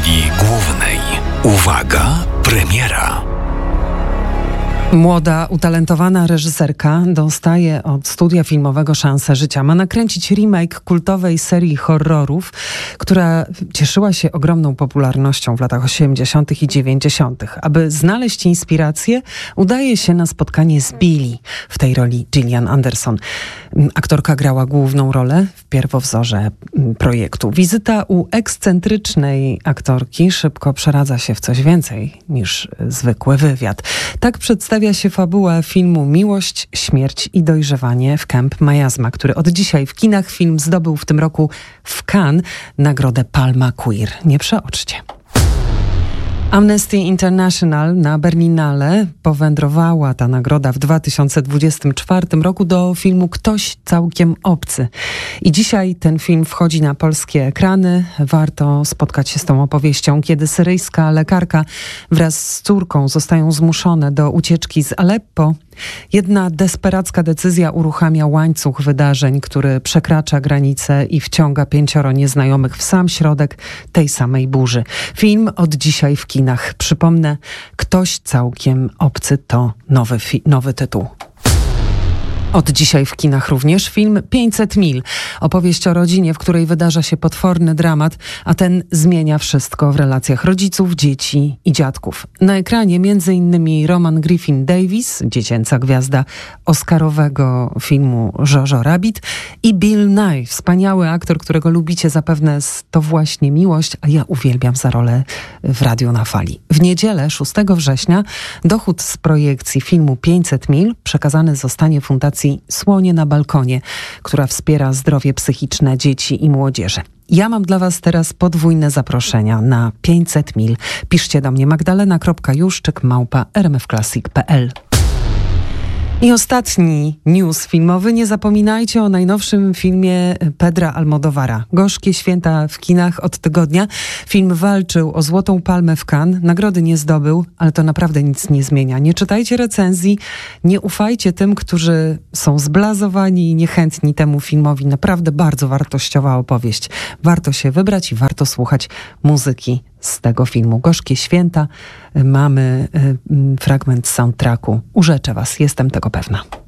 roli głównej. Uwaga, premiera. Młoda, utalentowana reżyserka dostaje od studia filmowego szansę życia. Ma nakręcić remake kultowej serii horrorów, która cieszyła się ogromną popularnością w latach 80. i 90. Aby znaleźć inspirację, udaje się na spotkanie z Billy. W tej roli Gillian Anderson. Aktorka grała główną rolę w pierwowzorze projektu. Wizyta u ekscentrycznej aktorki szybko przeradza się w coś więcej niż zwykły wywiad. Tak przedstawia się fabuła filmu Miłość, śmierć i dojrzewanie w Camp Miasma, który od dzisiaj w kinach. Film zdobył w tym roku w Cannes nagrodę Palma Queer. Nie przeoczcie. Amnesty International na Berlinale powędrowała ta nagroda w 2024 roku do filmu Ktoś całkiem obcy. I dzisiaj ten film wchodzi na polskie ekrany. Warto spotkać się z tą opowieścią, kiedy syryjska lekarka wraz z córką zostają zmuszone do ucieczki z Aleppo. Jedna desperacka decyzja uruchamia łańcuch wydarzeń, który przekracza granice i wciąga 5 nieznajomych w sam środek tej samej burzy. Film od dzisiaj w kinach. Przypomnę, Ktoś całkiem obcy to nowy tytuł. Od dzisiaj w kinach również film 500 mil. Opowieść o rodzinie, w której wydarza się potworny dramat, a ten zmienia wszystko w relacjach rodziców, dzieci i dziadków. Na ekranie m.in. Roman Griffin Davis, dziecięca gwiazda oscarowego filmu Jojo Rabbit, i Bill Nighy, wspaniały aktor, którego lubicie zapewne z To właśnie miłość, a ja uwielbiam za rolę w Radiu na Fali. W niedzielę, 6 września, dochód z projekcji filmu 500 mil przekazany zostanie Fundacji Słonie na balkonie, która wspiera zdrowie psychiczne dzieci i młodzieży. Ja mam dla was teraz podwójne zaproszenia na 500 mil. Piszcie do mnie magdalena.juszczyk@rmfclassic.pl. I ostatni news filmowy. Nie zapominajcie o najnowszym filmie Pedra Almodóvara. Gorzkie święta w kinach od tygodnia. Film walczył o Złotą Palmę w Cannes. Nagrody nie zdobył, ale to naprawdę nic nie zmienia. Nie czytajcie recenzji, nie ufajcie tym, którzy są zblazowani i niechętni temu filmowi. Naprawdę bardzo wartościowa opowieść. Warto się wybrać i warto słuchać muzyki z tego filmu. Gorzkie święta. Mamy fragment soundtracku. Urzeczę was, jestem tego pewna.